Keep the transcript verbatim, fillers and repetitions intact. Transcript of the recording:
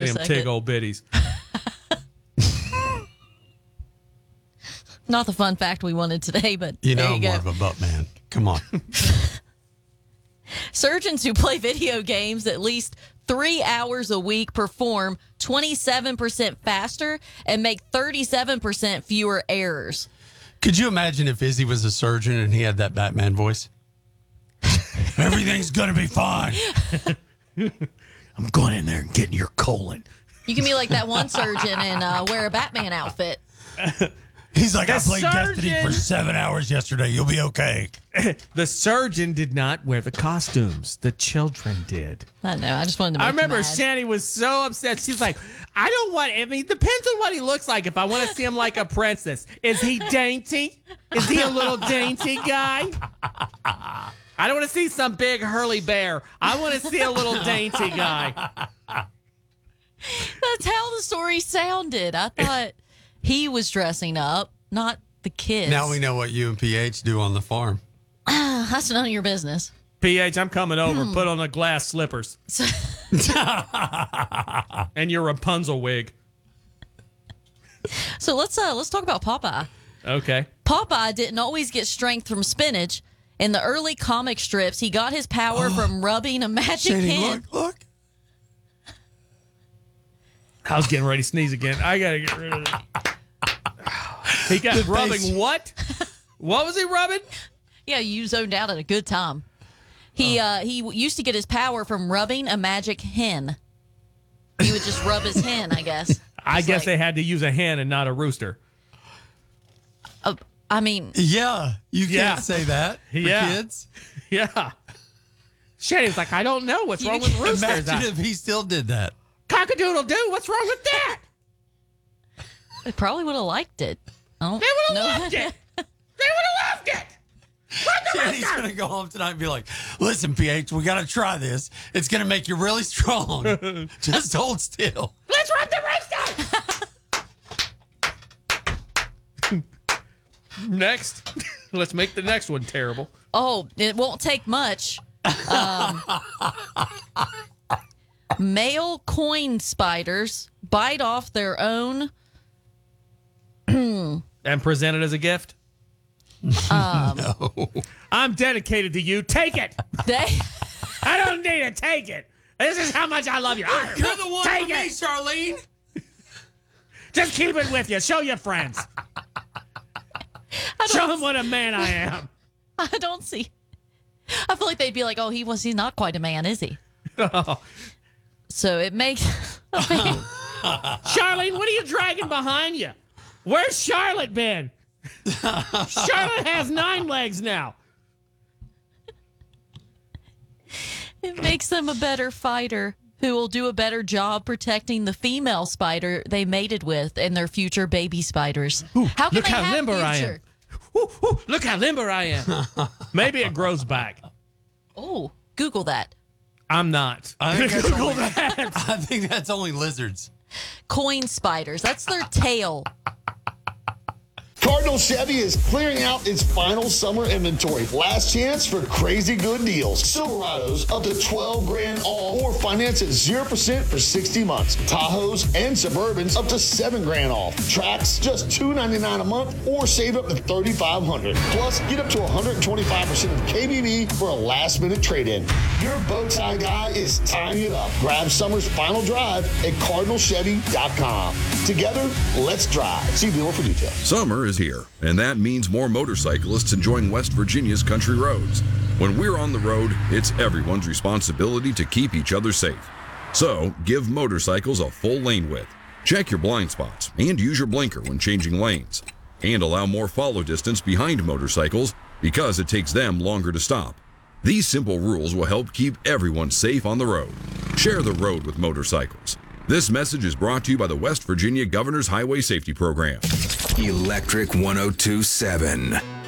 them second. tig old bitties. Not the fun fact we wanted today, but You know there I'm you more go. of a butt man. Come on. Surgeons who play video games at least three hours a week perform twenty-seven percent faster and make thirty-seven percent fewer errors. Could you imagine if Izzy was a surgeon and he had that Batman voice? Everything's going to be fine. I'm going in there and getting your colon. You can be like that one surgeon and uh, wear a Batman outfit. He's like, The I played Destiny surgeon- for seven hours yesterday. You'll be okay. The surgeon did not wear the costumes. The children did. I know. I just wanted to make I remember you mad. Shanny was so upset. She's like, I don't want, I mean, it depends on what he looks like. If I want to see him like a princess, is he dainty? Is he a little dainty guy? I don't want to see some big Hurley bear. I want to see a little dainty guy. That's how the story sounded. I thought he was dressing up, not the kids. Now we know what you and P H do on the farm. That's none of your business. P H, I'm coming over. Put on the glass slippers So, and your Rapunzel wig. so let's uh, let's talk about Popeye. Okay. Popeye didn't always get strength from spinach. In the early comic strips, he got his power from rubbing a magic Shady, hen. look, look. I was getting ready to sneeze again. I got to get rid of it. He got The rubbing face. what? What was he rubbing? Yeah, you zoned out at a good time. He uh, he w- used to get his power from rubbing a magic hen. He would just rub his hen, I guess. I Just guess like- they had to use a hen and not a rooster. Uh, I mean, Yeah, you can't Yeah. say that for Yeah. kids. Yeah. Shady was like, I don't know. What's wrong with roosters? Imagine I- if he still did that. Cock-a-doodle-doo. What's wrong with that? I probably would have liked it. I don't They would know. have loved it. They would have loved it. What the Shady's rooster? going to go home tonight and be like, listen, P H, we got to try this. It's going to make you really strong. Just hold still. Let's rub the rooster. Next. Let's make the next one terrible. Oh, it won't take much. Um, male coin spiders bite off their own. And present it as a gift. Um, No. I'm dedicated to you. Take it. they I don't need it. Take it. This is how much I love you. You're the one Take for me, it. Charlene. Just keep it with you. Show your friends. Show them what a man I am. I don't see. I feel like they'd be like, "Oh, he was. He's not quite a man, is he?" So it makes. Charlene, what are you dragging behind you? Where's Charlotte been? Charlotte has nine legs now. It makes them a better fighter who will do a better job protecting the female spider they mated with and their future baby spiders. How can look they how have limber I am. future? Woo, woo, look how limber I am. Maybe it grows back. Oh, Google that. I'm not. I think, that's Google only, that. I think that's only lizards. Coin spiders. That's their tail. Cardinal Chevy is clearing out its final summer inventory. Last chance for crazy good deals. Silverados up to twelve grand off or finance at zero percent for sixty months. Tahoes and Suburbans up to seven grand off. Tracks just two ninety-nine a month or save up to thirty-five hundred. Plus, get up to one hundred twenty-five percent of K B B for a last minute trade-in. Your bow tie guy is tying it up. Grab summer's final drive at cardinal chevy dot com. Together, let's drive. See dealer for details. Summer is here, and that means more motorcyclists enjoying West Virginia's country roads. When we're on the road, it's everyone's responsibility to keep each other safe. So, give motorcycles a full lane width. Check your blind spots and use your blinker when changing lanes. And allow more follow distance behind motorcycles because it takes them longer to stop. These simple rules will help keep everyone safe on the road. Share the road with motorcycles. This message is brought to you by the West Virginia Governor's Highway Safety Program. Electric one oh two point seven.